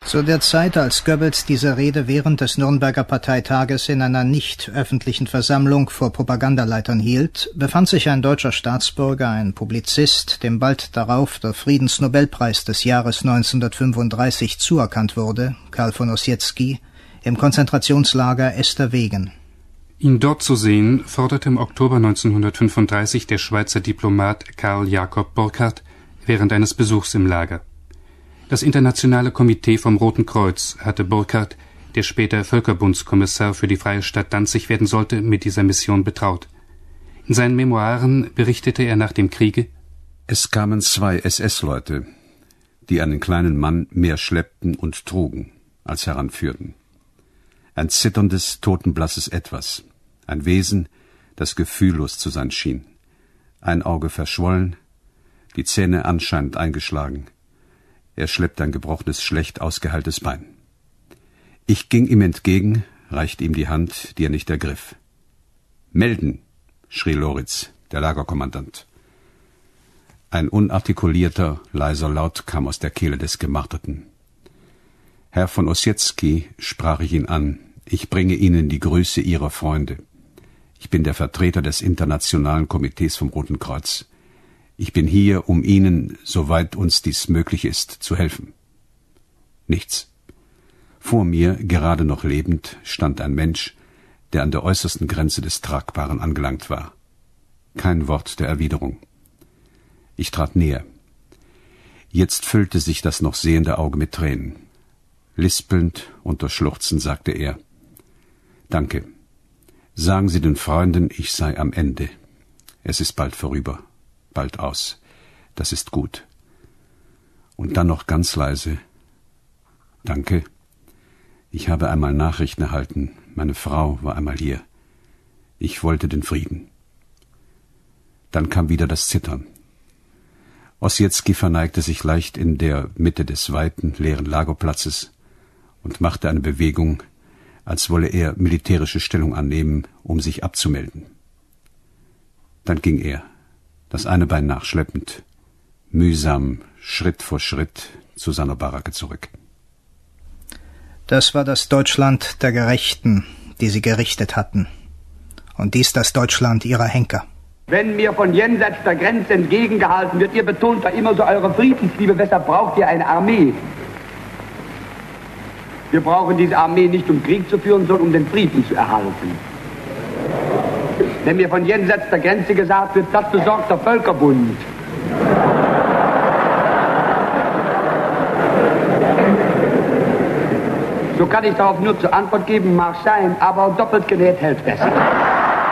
Zu der Zeit, als Goebbels diese Rede während des Nürnberger Parteitages in einer nicht öffentlichen Versammlung vor Propagandaleitern hielt, befand sich ein deutscher Staatsbürger, ein Publizist, dem bald darauf der Friedensnobelpreis des Jahres 1935 zuerkannt wurde, Karl von Ossietzky, im Konzentrationslager Esterwegen. Ihn dort zu sehen, forderte im Oktober 1935 der Schweizer Diplomat Karl Jakob Burckhardt während eines Besuchs im Lager. Das Internationale Komitee vom Roten Kreuz hatte Burckhardt, der später Völkerbundskommissar für die Freie Stadt Danzig werden sollte, mit dieser Mission betraut. In seinen Memoiren berichtete er nach dem Kriege: Es kamen 2 SS-Leute, die einen kleinen Mann mehr schleppten und trugen, als heranführten. Ein zitterndes, totenblasses Etwas, ein Wesen, das gefühllos zu sein schien, ein Auge verschwollen, die Zähne anscheinend eingeschlagen. Er schleppte ein gebrochenes, schlecht ausgeheiltes Bein. Ich ging ihm entgegen, reichte ihm die Hand, die er nicht ergriff. »Melden«, schrie Loritz, der Lagerkommandant. Ein unartikulierter, leiser Laut kam aus der Kehle des Gemarterten. »Herr von Ossietzky«, sprach ich ihn an, »ich bringe Ihnen die Grüße Ihrer Freunde. Ich bin der Vertreter des Internationalen Komitees vom Roten Kreuz. Ich bin hier, um Ihnen, soweit uns dies möglich ist, zu helfen.« Nichts. Vor mir, gerade noch lebend, stand ein Mensch, der an der äußersten Grenze des Tragbaren angelangt war. Kein Wort der Erwiderung. Ich trat näher. Jetzt füllte sich das noch sehende Auge mit Tränen. Lispelnd, unter Schluchzen, sagte er: »Danke. Sagen Sie den Freunden, ich sei am Ende. Es ist bald vorüber. Bald aus. Das ist gut.« Und dann noch ganz leise: »Danke. Ich habe einmal Nachrichten erhalten. Meine Frau war einmal hier. Ich wollte den Frieden.« Dann kam wieder das Zittern. Ossietzky verneigte sich leicht in der Mitte des weiten, leeren Lagerplatzes und machte eine Bewegung, als wolle er militärische Stellung annehmen, um sich abzumelden. Dann ging er, das eine Bein nachschleppend, mühsam, Schritt vor Schritt zu seiner Baracke zurück. Das war das Deutschland der Gerechten, die sie gerichtet hatten. Und dies das Deutschland ihrer Henker. Wenn mir von jenseits der Grenze entgegengehalten wird, ihr betont da immer so eure Friedensliebe, weshalb braucht ihr eine Armee? Wir brauchen diese Armee nicht, um Krieg zu führen, sondern um den Frieden zu erhalten. Wenn mir von jenseits der Grenze gesagt wird, das besorgt der Völkerbund. So kann ich darauf nur zur Antwort geben, mag sein, aber doppelt genäht hält besser.